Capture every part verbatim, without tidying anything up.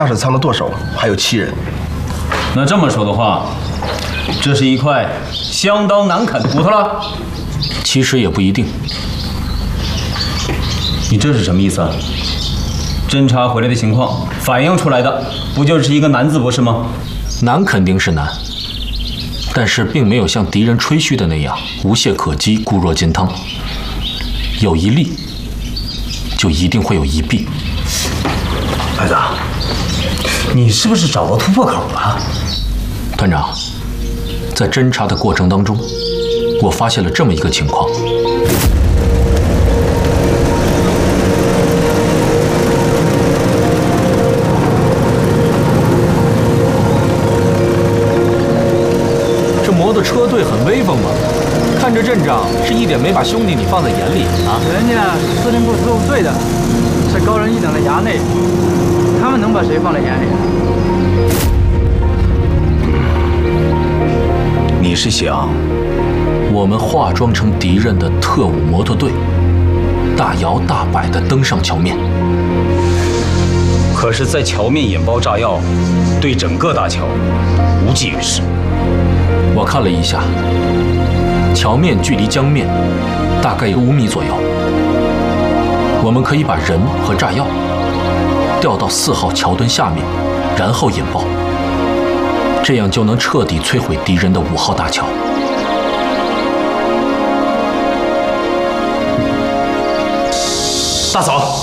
驾驶舱的舵手还有七人。 那这么说的话，这是一块相当难啃的骨头了。 其实也不一定。 你这是什么意思啊？侦查回来的情况反映出来的，不就是一个难字不是吗？ 难肯定是难，但是并没有像敌人吹嘘的那样无懈可击、固若金汤。有一利，就一定会有一弊。 排长，你是不是找到突破口了？ 团长，在侦查的过程当中，我发现了这么一个情况。这摩托车队很威风嘛，看这阵仗是一点没把兄弟你放在眼里啊！ 人家是司令部特务队的，是高人一等的衙内，他们能把谁放在眼里？ 你是想我们化妆成敌人的特务摩托队，大摇大摆地登上桥面？ 可是，在桥面引爆炸药，对整个大桥无济于事。 我看了一下，桥面距离江面大概有五米左右。我们可以把人和炸药调到四号桥墩下面，然后引爆，这样就能彻底摧毁敌人的五号大桥。 大嫂，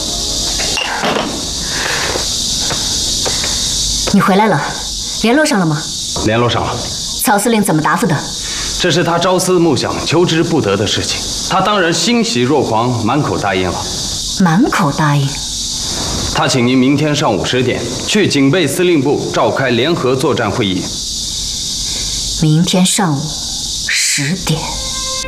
你回来了，联络上了吗？ 联络上了。 曹司令怎么答复的？ 这是他朝思暮想、求之不得的事情，他当然欣喜若狂，满口答应了。 满口答应。 他请您明天上午十点去警备司令部召开联合作战会议。 明天上午十点。